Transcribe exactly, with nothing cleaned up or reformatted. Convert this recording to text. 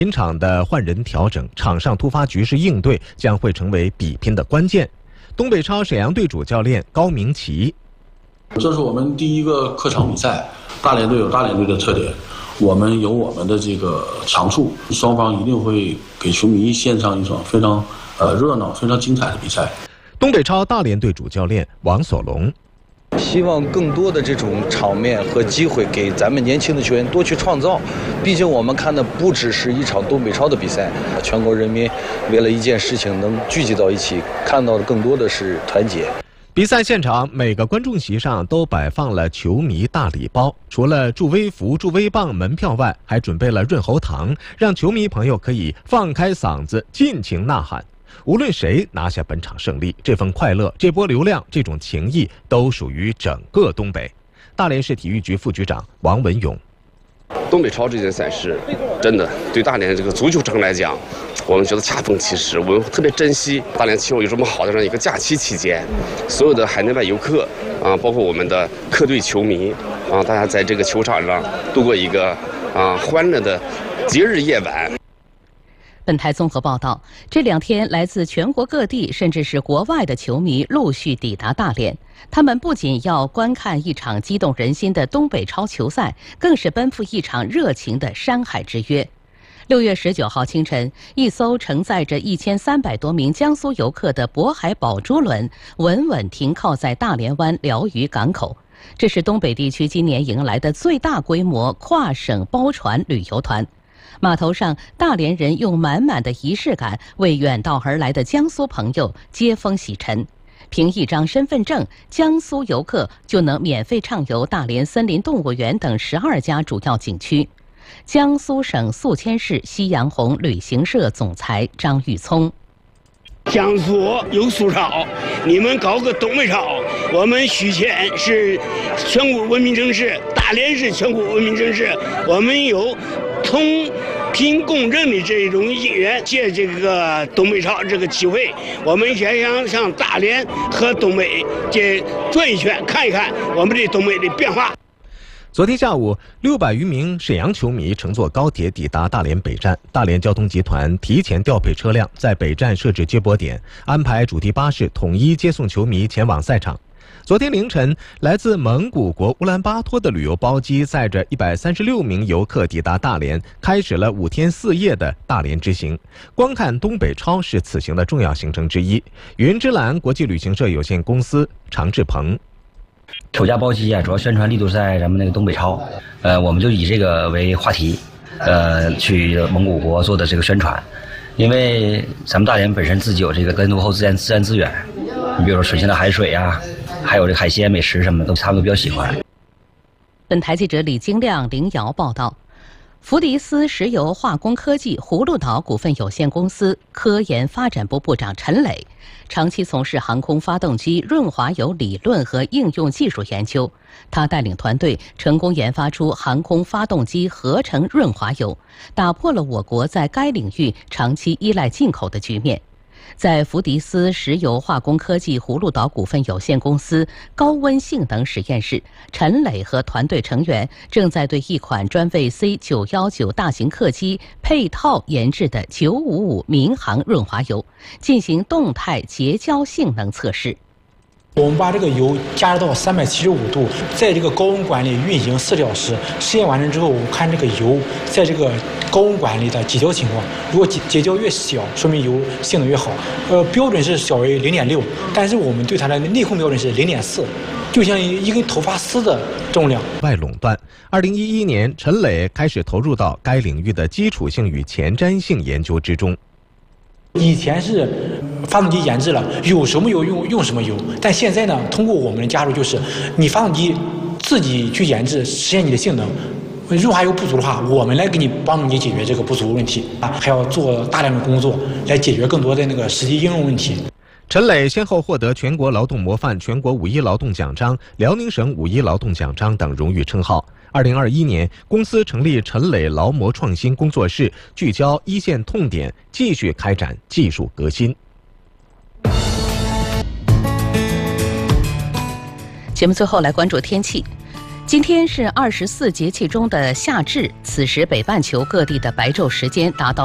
临场的换人调整、场上突发局势应对将会成为比拼的关键。东北超沈阳队主教练高明奇， 这是我们第一个客场比赛，大连队有大连队的特点，我们有我们的这个长处，双方一定会给球迷献上一场非常呃热闹、非常精彩的比赛。 东北超大连队主教练王所龙。 希望更多的这种场面和机会给咱们年轻的球员多去创造。毕竟我们看的不只是一场东北超的比赛，全国人民为了一件事情能聚集到一起，看到的更多的是团结。 比赛现场，每个观众席上都摆放了球迷大礼包，除了助威服、助威棒、门票外，还准备了润喉糖，让球迷朋友可以放开嗓子尽情呐喊。无论谁拿下本场胜利，这份快乐、这波流量、这种情谊都属于整个东北。大连市体育局副局长王文勇： 东北超这件赛事，真的对大连这个足球城来讲，我们觉得恰逢其时，我们特别珍惜大连气候有这么好的这样一个假期期间，所有的海内外游客啊，包括我们的客队球迷啊，大家在这个球场上度过一个啊欢乐的节日夜晚。 本台综合报道，这两天来自全国各地甚至是国外的球迷陆续抵达大连，他们不仅要观看一场激动人心的东北超球赛，更是奔赴一场热情的山海之约。六月十九号清晨，一艘承载着一千三百多名江苏游客的渤海宝珠轮稳稳停靠在大连湾辽屿港口。这是东北地区今年迎来的最大规模跨省包船旅游团。码头上，大连人用满满的仪式感为远道而来的江苏朋友接风洗尘。凭一张身份证，江苏游客就能免费畅游大连森林动物园等十二家主要景区。江苏省宿迁市夕阳红旅行社总裁张玉聪： 江苏有苏超，你们搞个东北超。我们宿迁是全国文明城市，大连是全国文明城市，我们有同频共振的这种因缘，借这个东北超这个机会，我们也想上大连和东北这转一圈，看一看我们这东北的变化。 昨天下午，六百余名沈阳球迷乘坐高铁抵达大连北站。大连交通集团提前调配车辆，在北站设置接驳点，安排主题巴士统一接送球迷前往赛场。昨天凌晨，来自蒙古国乌兰巴托的旅游包机载着一百三十六名游客抵达大连，开始了五天四夜的大连之行。观看东北超是此行的重要行程之一。云之蓝国际旅行社有限公司常志鹏： 首架包机啊，主要宣传力度在咱们那个东北超，呃，我们就以这个为话题，呃，去蒙古国做的这个宣传。因为咱们大连本身自己有这个更多后自然自然资源，你比如说水性的海水啊，还有这个海鲜美食什么的，都他们都比较喜欢。 本台记者李金亮、林瑶报道。福迪斯石油化工科技葫芦岛股份有限公司科研发展部部长陈磊，长期从事航空发动机润滑油理论和应用技术研究。他带领团队成功研发出航空发动机合成润滑油，打破了我国在该领域长期依赖进口的局面。在福迪斯石油化工科技葫芦岛股份有限公司高温性能实验室，陈磊和团队成员正在对一款专为 C 九一九大型客机配套研制的九五五民航润滑油进行动态结胶性能测试。 我们把这个油加热到三百七十五度，在这个高温管里运行四小时。实验完成之后，我们看这个油在这个高温管里的结胶情况。如果结结胶越小，说明油性能越好。呃，标准是小于零点六，但是我们对它的内控标准是零点四，就像一根头发丝的重量。 外垄断。二零一一年，陈磊开始投入到该领域的基础性与前瞻性研究之中。 以前是发动机研制了有什么油用用什么油，但现在呢，通过我们的加入，就是你发动机自己去研制，实现你的性能。润滑油不足的话，我们来给你帮助你解决这个不足问题啊，还要做大量的工作来解决更多的那个实际应用问题。 陈磊先后获得全国劳动模范、全国五一劳动奖章、辽宁省五一劳动奖章等荣誉称号。二零二一年，公司成立陈磊劳模创新工作室，聚焦一线痛点，继续开展技术革新。 节目最后来关注天气。 今天是二十四节气中的夏至，此时北半球各地的白昼时间达到